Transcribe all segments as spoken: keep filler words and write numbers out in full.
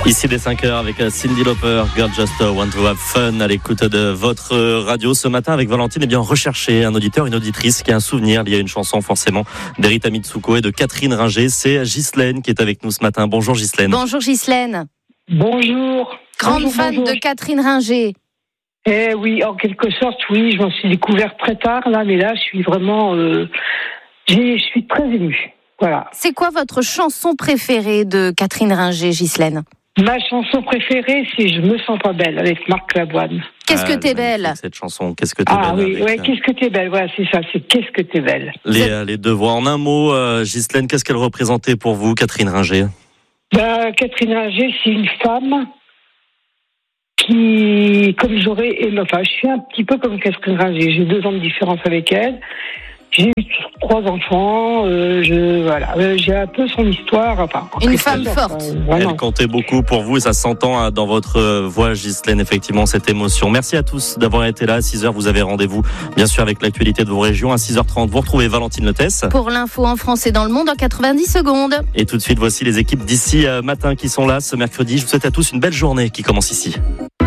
Ici dès cinq heures avec Cyndi Lauper, Girl Just Want to Have Fun, à l'écoute de votre radio ce matin avec Valentine. Eh bien, rechercher un auditeur, une auditrice qui a un souvenir lié à une chanson forcément d'Erita Mitsuko et de Catherine Ringer. C'est Ghislaine qui est avec nous ce matin. Bonjour Ghislaine. Bonjour Ghislaine. Bonjour. Grande bonjour, fan bonjour. de Catherine Ringer. Eh oui, en quelque sorte, oui, je m'en suis découverte très tard là, mais là, je suis vraiment, euh, j'ai, je suis très émue. Voilà. C'est quoi votre chanson préférée de Catherine Ringer, Ghislaine ? Ma chanson préférée, c'est Je me sens pas belle avec Marc Lavoine. Qu'est-ce Ah, que t'es belle ? Cette chanson, Qu'est-ce que t'es Ah belle oui, avec, ouais, euh, qu'est-ce que t'es belle, voilà, c'est ça, c'est Qu'est-ce que t'es belle. les, les deux voix. En un mot, euh, Ghislaine, qu'est-ce qu'elle représentait pour vous, Catherine Ringer ? Bah, Catherine Ringer, c'est une femme qui, comme j'aurais aimé, enfin, je suis un petit peu comme Catherine Ringer, j'ai deux ans de différence avec elle. J'ai eu trois enfants, euh, je, voilà, euh, j'ai un peu son histoire. Enfin, Une femme forte. Euh, Elle comptait beaucoup pour vous et ça s'entend hein, dans votre euh, voix, Ghislaine, effectivement, cette émotion. Merci à tous d'avoir été là. À six heures, vous avez rendez-vous, bien sûr, avec l'actualité de vos régions. À six heures trente, vous retrouvez Valentine Lethès. Pour l'info en France et dans le monde en quatre-vingt-dix secondes. Et tout de suite, voici les équipes d'ici euh, matin qui sont là ce mercredi. Je vous souhaite à tous une belle journée qui commence ici.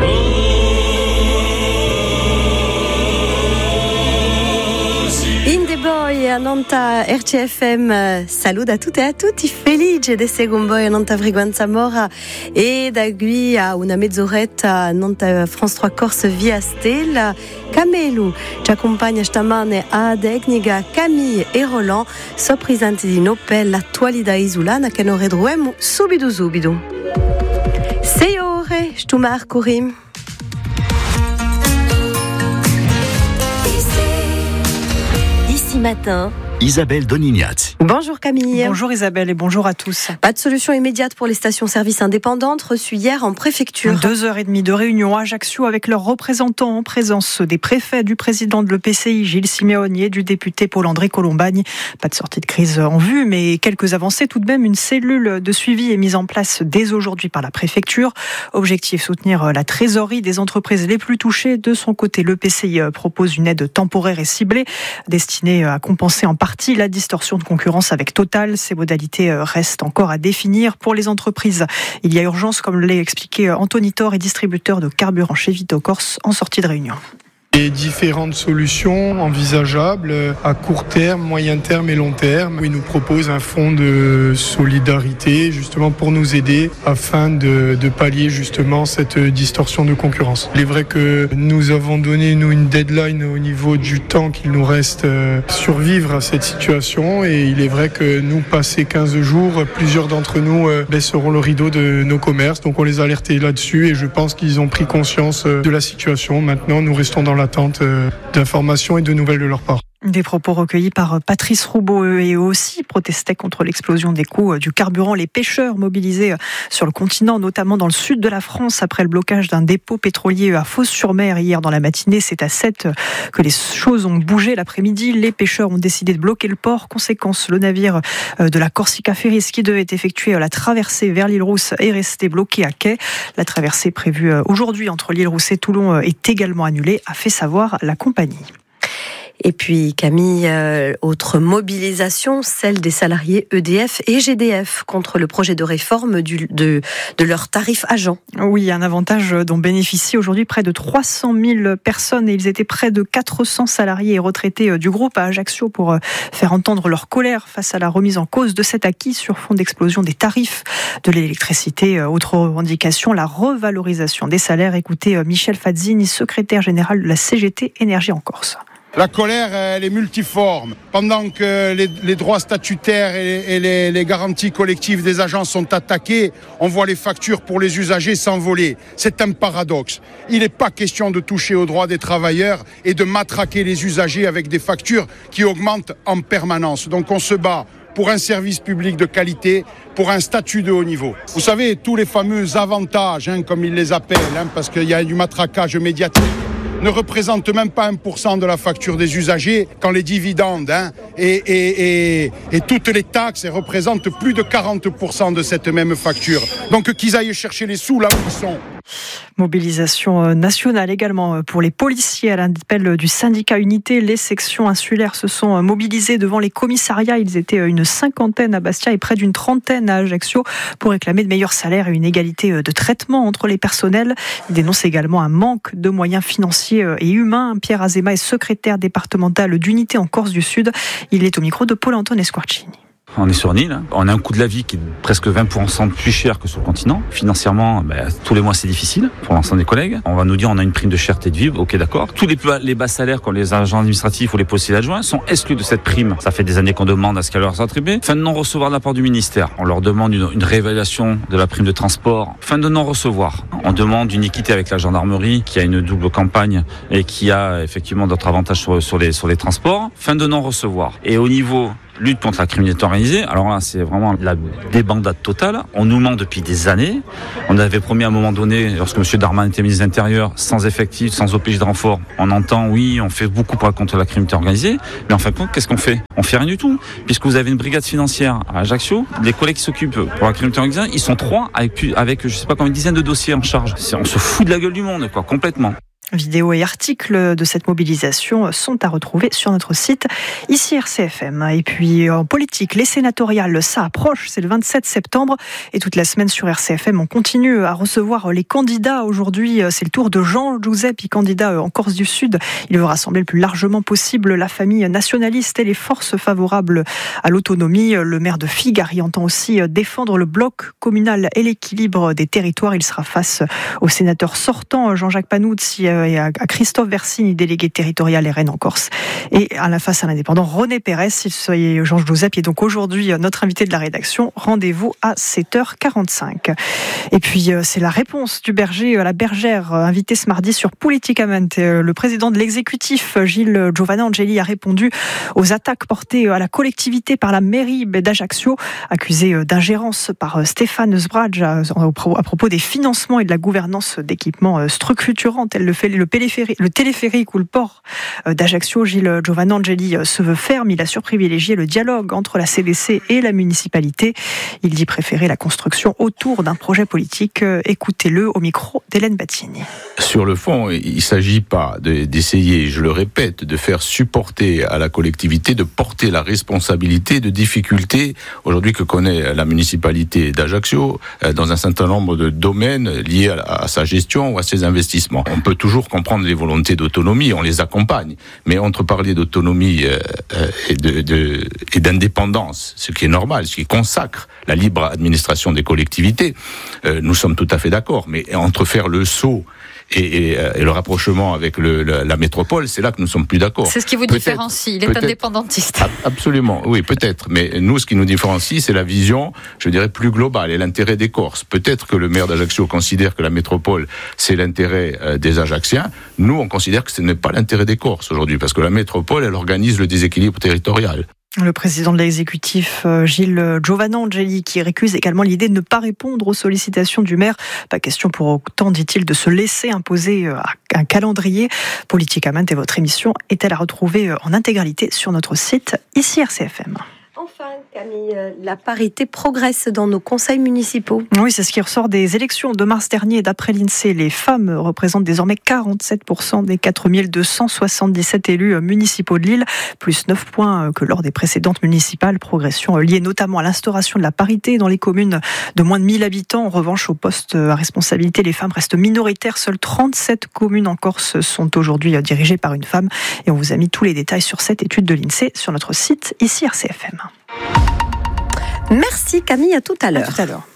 Boy a nanta R C F M, salut a tutte e a tutti, felice de segon boy a nanta frequenza mora e da qui a una mezz'oretta nanta France trois Corse via Stella. Camelu ci accompagna stamane a tecnica Camille e Roland, so presenti di Nopel l'attualità isolana che non redruemo subito subito. Sei ore, stumar Corim. Matin. Isabelle Donignat. Bonjour Camille. Bonjour Isabelle et bonjour à tous. Pas de solution immédiate pour les stations-service indépendantes reçues hier en préfecture. Deux heures et demie de réunion à Ajaccio avec leurs représentants en présence des préfets, du président de l'E P C I Gilles Simeone et du député Paul-André Colombagne. Pas de sortie de crise en vue, mais quelques avancées tout de même. Une cellule de suivi est mise en place dès aujourd'hui par la préfecture. Objectif, soutenir la trésorerie des entreprises les plus touchées. De son côté, l'E P C I propose une aide temporaire et ciblée destinée à compenser en partie la distorsion de concurrence avec Total. Ces modalités restent encore à définir pour les entreprises. Il y a urgence, comme l'a expliqué Anthony Thor, et distributeur de carburant chez Vito Corse en sortie de réunion. Et différentes solutions envisageables à court terme, moyen terme et long terme. Il nous propose un fonds de solidarité justement pour nous aider afin de, de pallier justement cette distorsion de concurrence. Il est vrai que nous avons donné nous une deadline au niveau du temps qu'il nous reste euh, survivre à cette situation et il est vrai que nous, passés quinze jours, plusieurs d'entre nous euh, baisseront le rideau de nos commerces. Donc on les a alertés là-dessus et je pense qu'ils ont pris conscience euh, de la situation. Maintenant, nous restons dans l'attente d'informations et de nouvelles de leur part. Des propos recueillis par Patrice Roubaud et eux aussi protestaient contre l'explosion des coûts du carburant. Les pêcheurs mobilisés sur le continent, notamment dans le sud de la France, après le blocage d'un dépôt pétrolier à Fos-sur-Mer hier dans la matinée. C'est à sept que les choses ont bougé l'après-midi. Les pêcheurs ont décidé de bloquer le port. Conséquence, le navire de la Corsica Ferries qui devait effectuer la traversée vers l'île Rousse est resté bloqué à quai. La traversée prévue aujourd'hui entre l'île Rousse et Toulon est également annulée, a fait savoir la compagnie. Et puis Camille, euh, autre mobilisation, celle des salariés E D F et G D F contre le projet de réforme du, de, de leurs tarifs agents. Oui, un avantage dont bénéficient aujourd'hui près de trois cent mille personnes et ils étaient près de quatre cents salariés et retraités du groupe à Ajaccio pour faire entendre leur colère face à la remise en cause de cet acquis sur fond d'explosion des tarifs de l'électricité. Autre revendication, la revalorisation des salaires. Écoutez Michel Fazzini, secrétaire général de la C G T Énergie en Corse. La colère, elle est multiforme. Pendant que les, les droits statutaires et, et les, les garanties collectives des agents sont attaqués, on voit les factures pour les usagers s'envoler. C'est un paradoxe. Il n'est pas question de toucher aux droits des travailleurs et de matraquer les usagers avec des factures qui augmentent en permanence. Donc on se bat pour un service public de qualité, pour un statut de haut niveau. Vous savez, tous les fameux avantages, hein, comme ils les appellent, hein, parce qu'il y a du matraquage médiatique, ne représente même pas un pour cent de la facture des usagers, quand les dividendes hein, et, et, et, et toutes les taxes représentent plus de quarante pour cent de cette même facture. Donc qu'ils aillent chercher les sous là où ils sont. Mobilisation nationale également pour les policiers. À l'appel du syndicat Unité, les sections insulaires se sont mobilisées devant les commissariats. Ils étaient une cinquantaine à Bastia et près d'une trentaine à Ajaccio pour réclamer de meilleurs salaires et une égalité de traitement entre les personnels. Ils dénoncent également un manque de moyens financiers et humains. Pierre Azema est secrétaire départemental d'Unité en Corse du Sud. Il est au micro de Paul-Antoine Esquarcini. On est sur une île, on a un coût de la vie qui est presque vingt pour cent plus cher que sur le continent. Financièrement, ben, tous les mois c'est difficile pour l'ensemble des collègues. On va nous dire on a une prime de cherté de vivre, ok d'accord. Tous les, les bas salaires comme les agents administratifs ou les policiers adjoints sont exclus de cette prime. Ça fait des années qu'on demande à ce qu'elle leur soit attribuée. Fin de non-recevoir de la part du ministère. On leur demande une, une réévaluation de la prime de transport. Fin de non-recevoir. On demande une équité avec la gendarmerie qui a une double campagne et qui a effectivement d'autres avantages sur, sur, les, sur les transports. Fin de non-recevoir. Et au niveau lutte contre la criminalité organisée, alors là c'est vraiment la débandade totale. On nous ment depuis des années. On avait promis à un moment donné, lorsque M. Darmanin était ministre de l'Intérieur, sans effectifs, sans O P J de renfort, on entend oui, on fait beaucoup pour contre la criminalité organisée, mais en fin de compte, qu'est-ce qu'on fait? On fait rien du tout, puisque vous avez une brigade financière à Ajaccio, les collègues qui s'occupent pour la criminalité organisée, ils sont trois avec, avec je sais pas combien, une dizaine de dossiers en charge. On se fout de la gueule du monde, quoi, complètement. Vidéos et articles de cette mobilisation sont à retrouver sur notre site, ici R C F M. Et puis en politique, les sénatoriales, ça approche, c'est le vingt-sept septembre. Et toute la semaine sur R C F M, on continue à recevoir les candidats. Aujourd'hui, c'est le tour de Jean Giuseppi, candidat en Corse du Sud. Il veut rassembler le plus largement possible la famille nationaliste et les forces favorables à l'autonomie. Le maire de Figari entend aussi défendre le bloc communal et l'équilibre des territoires. Il sera face au sénateur sortant, Jean-Jacques Panuzzi, et à Christophe Versini, délégué territorial R N en Corse, et à la face à l'indépendant René Pérez. Soyez Jean Giuseppi est donc aujourd'hui notre invité de la rédaction. Rendez-vous à sept heures quarante-cinq. Et puis c'est la réponse du berger à la bergère, invité ce mardi sur Politicamente. Le président de l'exécutif, Gilles Giovanangeli, a répondu aux attaques portées à la collectivité par la mairie d'Ajaccio, accusée d'ingérence par Stéphane Sbraj à propos des financements et de la gouvernance d'équipements structurants tels le fait Le, le téléphérique ou le port d'Ajaccio. Gilles Giovanangeli se veut ferme. Il a surprivilégié le dialogue entre la C D C et la municipalité. Il dit préférer la construction autour d'un projet politique. Écoutez-le au micro d'Hélène Battini. Sur le fond, il ne s'agit pas de, d'essayer, je le répète, de faire supporter à la collectivité, de porter la responsabilité de difficultés aujourd'hui que connaît la municipalité d'Ajaccio dans un certain nombre de domaines liés à, à sa gestion ou à ses investissements. On peut toujours comprendre les volontés d'autonomie, on les accompagne. Mais entre parler d'autonomie euh, et, de, de, et d'indépendance, ce qui est normal, ce qui consacre la libre administration des collectivités, euh, nous sommes tout à fait d'accord. Mais entre faire le saut et, et, et le rapprochement avec le, la, la métropole, c'est là que nous sommes plus d'accord. C'est ce qui vous peut-être, différencie, il est indépendantiste. Absolument, oui, peut-être. Mais nous, ce qui nous différencie, c'est la vision, je dirais, plus globale et l'intérêt des Corses. Peut-être que le maire d'Ajaccio considère que la métropole, c'est l'intérêt euh, des Ajacciens. Nous, on considère que ce n'est pas l'intérêt des Corses aujourd'hui, parce que la métropole, elle organise le déséquilibre territorial. Le président de l'exécutif, Gilles Giovanangeli, qui récuse également l'idée de ne pas répondre aux sollicitations du maire. Pas question pour autant, dit-il, de se laisser imposer un calendrier. Politicamente, et votre émission est-elle à retrouver en intégralité sur notre site, ici R C F M. Enfin, Camille, la parité progresse dans nos conseils municipaux. Oui, c'est ce qui ressort des élections de mars dernier. D'après l'INSEE, les femmes représentent désormais quarante-sept pour cent des quatre mille deux cent soixante-dix-sept élus municipaux de l'île, plus neuf points que lors des précédentes municipales. Progression liée notamment à l'instauration de la parité dans les communes de moins de mille habitants. En revanche, au poste à responsabilité, les femmes restent minoritaires. Seules trente-sept communes en Corse sont aujourd'hui dirigées par une femme. Et on vous a mis tous les détails sur cette étude de l'INSEE sur notre site, ici R C F M. Merci Camille, à tout à l'heure. À tout à l'heure.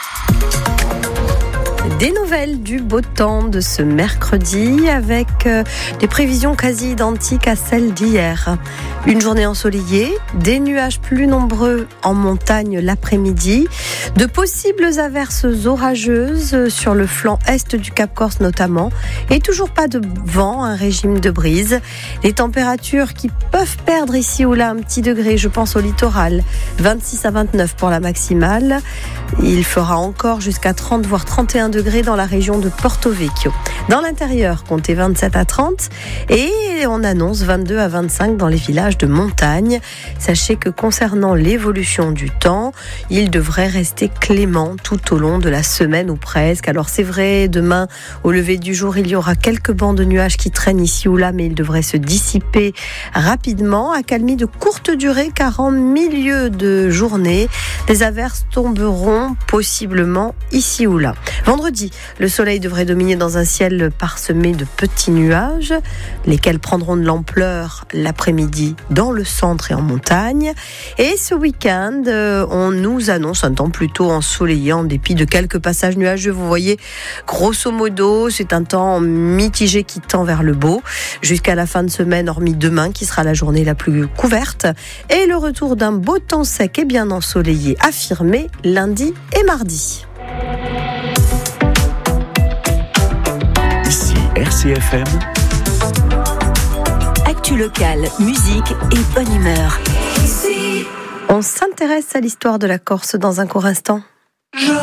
Des nouvelles du beau temps de ce mercredi avec euh, des prévisions quasi identiques à celles d'hier. Une journée ensoleillée, des nuages plus nombreux en montagne l'après-midi, de possibles averses orageuses sur le flanc est du Cap Corse notamment, et toujours pas de vent, un régime de brise. Les températures qui peuvent perdre ici ou là un petit degré, je pense au littoral, vingt-six à vingt-neuf pour la maximale. Il fera encore jusqu'à trente voire trente et un degrés degrés dans la région de Porto Vecchio. Dans l'intérieur, comptez vingt-sept à trente et on annonce vingt-deux à vingt-cinq dans les villages de montagne. Sachez que concernant l'évolution du temps, il devrait rester clément tout au long de la semaine ou presque. Alors c'est vrai, demain au lever du jour, il y aura quelques bancs de nuages qui traînent ici ou là, mais ils devraient se dissiper rapidement. Accalmie de courte durée car en milieu de journée, des averses tomberont possiblement ici ou là. Vendredi, le soleil devrait dominer dans un ciel parsemé de petits nuages, lesquels prendront de l'ampleur l'après-midi dans le centre et en montagne. Et ce week-end, on nous annonce un temps plutôt ensoleillé en dépit de quelques passages nuageux. Vous voyez, grosso modo, c'est un temps mitigé qui tend vers le beau jusqu'à la fin de semaine, hormis demain qui sera la journée la plus couverte. Et le retour d'un beau temps sec et bien ensoleillé affirmé lundi et mardi. Ici R C F M. Actu locale, musique et bonne humeur. On s'intéresse à l'histoire de la Corse dans un court instant.